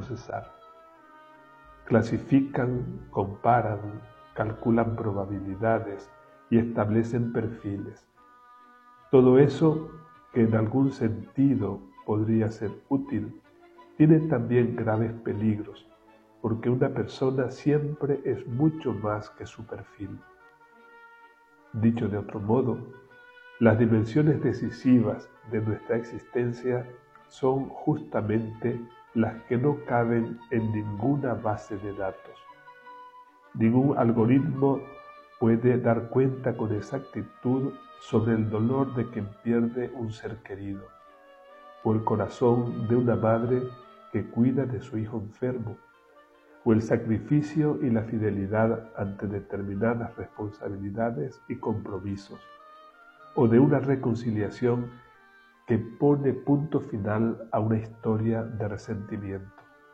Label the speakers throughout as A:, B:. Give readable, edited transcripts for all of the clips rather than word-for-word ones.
A: procesar. Clasifican, comparan, calculan probabilidades y establecen perfiles. Todo eso, que en algún sentido podría ser útil, tiene también graves peligros, porque una persona siempre es mucho más que su perfil. Dicho de otro modo, las dimensiones decisivas de nuestra existencia son justamente las que no caben en ninguna base de datos. Ningún algoritmo puede dar cuenta con exactitud sobre el dolor de quien pierde un ser querido, o el corazón de una madre que cuida de su hijo enfermo, o el sacrificio y la fidelidad ante determinadas responsabilidades y compromisos, o de una reconciliación que pone punto final a una historia de resentimiento.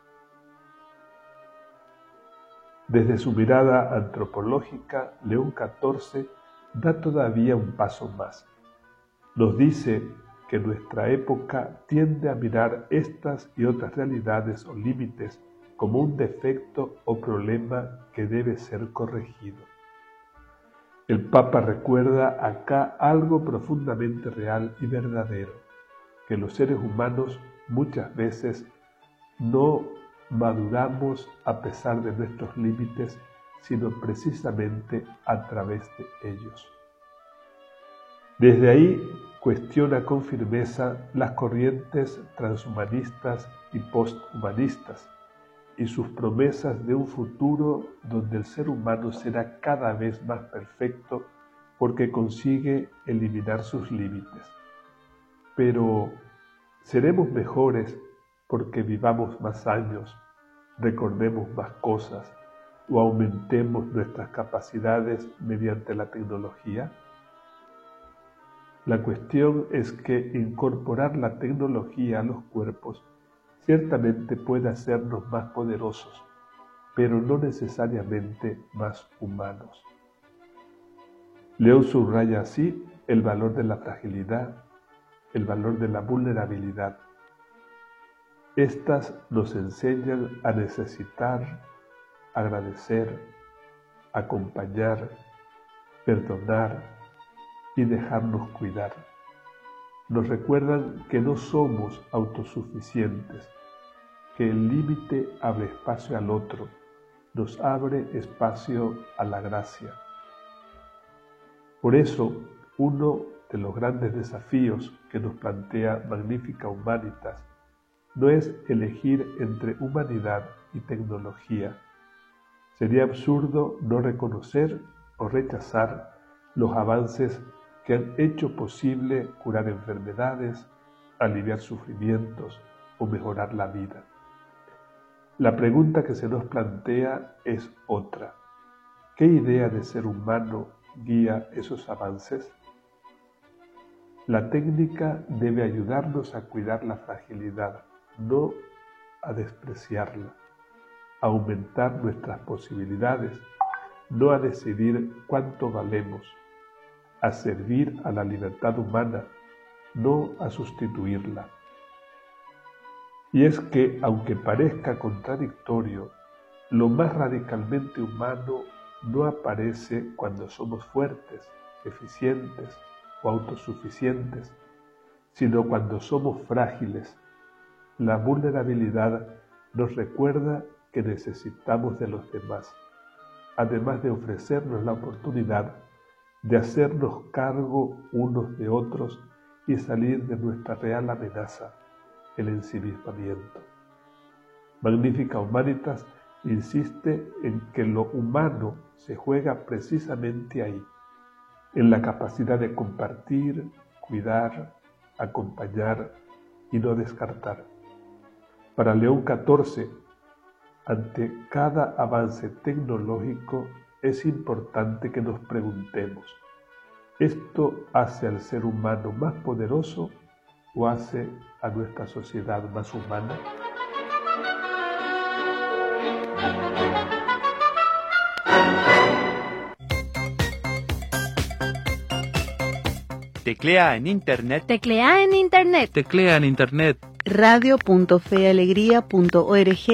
A: Desde su mirada antropológica, León XIV da todavía un paso más. Nos dice que nuestra época tiende a mirar estas y otras realidades o límites como un defecto o problema que debe ser corregido. El Papa recuerda acá algo profundamente real y verdadero, que los seres humanos muchas veces no maduramos a pesar de nuestros límites, sino precisamente a través de ellos. Desde ahí cuestiona con firmeza las corrientes transhumanistas y posthumanistas y sus promesas de un futuro donde el ser humano será cada vez más perfecto porque consigue eliminar sus límites. Pero, ¿seremos mejores porque vivamos más años, recordemos más cosas o aumentemos nuestras capacidades mediante la tecnología? La cuestión es que incorporar la tecnología a los cuerpos ciertamente puede hacernos más poderosos, pero no necesariamente más humanos. León subraya así el valor de la fragilidad, el valor de la vulnerabilidad. Estas nos enseñan a necesitar, agradecer, acompañar, perdonar y dejarnos cuidar. Nos recuerdan que no somos autosuficientes, que el límite abre espacio al otro, nos abre espacio a la gracia. Por eso, uno de los grandes desafíos que nos plantea Magnificat Humanitas no es elegir entre humanidad y tecnología. Sería absurdo no reconocer o rechazar los avances que han hecho posible curar enfermedades, aliviar sufrimientos o mejorar la vida. La pregunta que se nos plantea es otra. ¿Qué idea de ser humano guía esos avances? La técnica debe ayudarnos a cuidar la fragilidad, no a despreciarla, a aumentar nuestras posibilidades, no a decidir cuánto valemos, a servir a la libertad humana, no a sustituirla. Y es que, aunque parezca contradictorio, lo más radicalmente humano no aparece cuando somos fuertes, eficientes o autosuficientes, sino cuando somos frágiles. La vulnerabilidad nos recuerda que necesitamos de los demás, además de ofrecernos la oportunidad de hacernos cargo unos de otros y salir de nuestra real amenaza, el ensimismamiento. Magnificat Humanitas insiste en que lo humano se juega precisamente ahí, en la capacidad de compartir, cuidar, acompañar y no descartar. Para León XIV, ante cada avance tecnológico es importante que nos preguntemos, ¿esto hace al ser humano más poderoso o hace a nuestra sociedad más humana?
B: Teclea en internet.
C: Teclea en internet.
B: Teclea en internet.
C: radio.fealegría.org